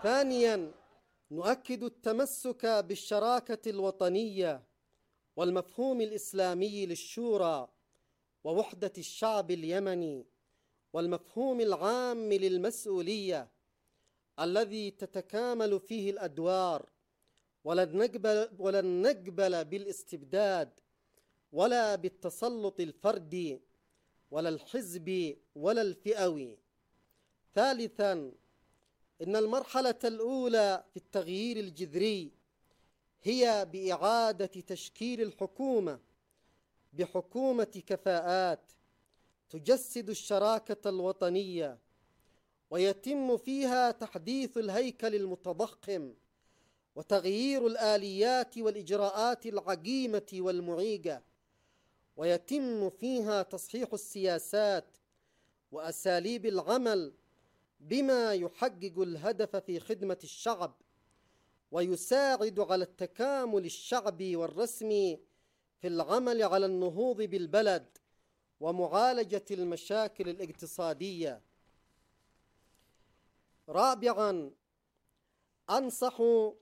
ثانياً، نؤكد التمسك بالشراكة الوطنية والمفهوم الإسلامي للشورى ووحدة الشعب اليمني والمفهوم العام للمسؤولية الذي تتكامل فيه الأدوار، ولن نقبل بالاستبداد ولا بالتسلط الفردي ولا الحزبي ولا الفئوي. ثالثاً، إن المرحلة الأولى في التغيير الجذري هي بإعادة تشكيل الحكومة بحكومة كفاءات تجسد الشراكة الوطنية، ويتم فيها تحديث الهيكل المتضخم وتغيير الآليات والإجراءات العقيمة والمعيقة، ويتم فيها تصحيح السياسات وأساليب العمل بما يحقق الهدف في خدمة الشعب ويساعد على التكامل الشعبي والرسمي في العمل على النهوض بالبلد ومعالجة المشاكل الاقتصادية. رابعاً، أنصح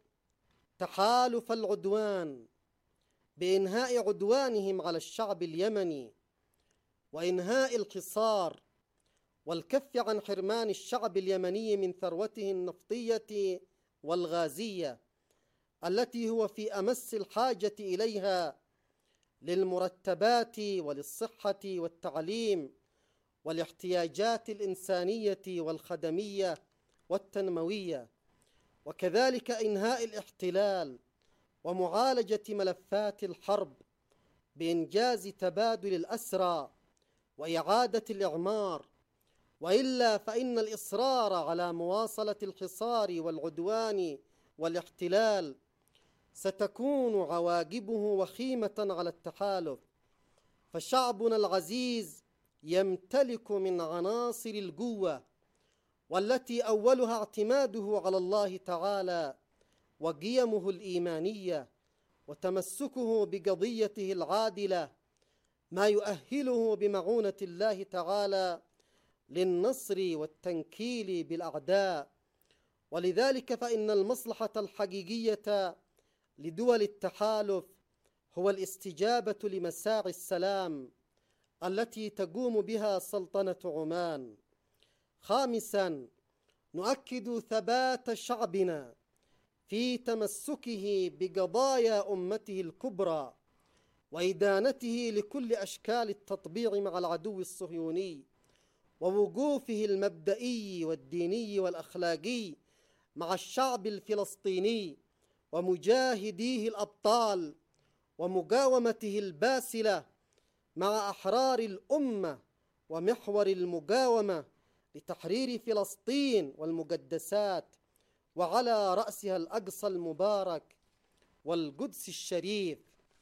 تحالف العدوان بإنهاء عدوانهم على الشعب اليمني وإنهاء الحصار والكف عن حرمان الشعب اليمني من ثروته النفطية والغازية التي هو في أمس الحاجة إليها للمرتبات وللصحة والتعليم والاحتياجات الإنسانية والخدمية والتنموية، وكذلك إنهاء الاحتلال ومعالجة ملفات الحرب بإنجاز تبادل الأسرى وإعادة الإعمار، وإلا فإن الإصرار على مواصلة الحصار والعدوان والاحتلال ستكون عواقبه وخيمة على التحالف، فشعبنا العزيز يمتلك من عناصر القوة والتي أولها اعتماده على الله تعالى وقيمه الإيمانية وتمسكه بقضيته العادلة ما يؤهله بمعونة الله تعالى للنصر والتنكيل بالأعداء. ولذلك فإن المصلحة الحقيقية لدول التحالف هو الاستجابة لمساعي السلام التي تقوم بها سلطنة عمان. خامساً، نؤكد ثبات شعبنا في تمسكه بقضايا أمته الكبرى وإدانته لكل أشكال التطبيع مع العدو الصهيوني، ووقوفه المبدئي والديني والأخلاقي مع الشعب الفلسطيني ومجاهديه الأبطال، ومقاومته الباسلة مع أحرار الأمة ومحور المقاومة لتحرير فلسطين والمقدسات، وعلى رأسها الأقصى المبارك والقدس الشريف.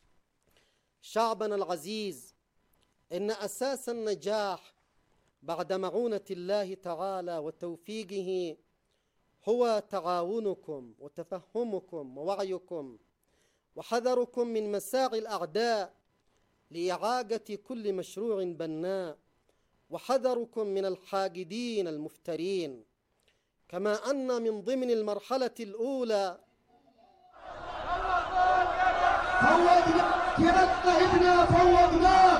شعبنا العزيز، إن أساس النجاح بعد معونة الله تعالى وتوفيقه هو تعاونكم وتفهمكم ووعيكم وحذركم من مساعي الأعداء لإعاقة كل مشروع بناء، وحذركم من الحاقدين المفترين، كما أن من ضمن المرحلة الأولى فوضنا كبتنا ابنا فوضناه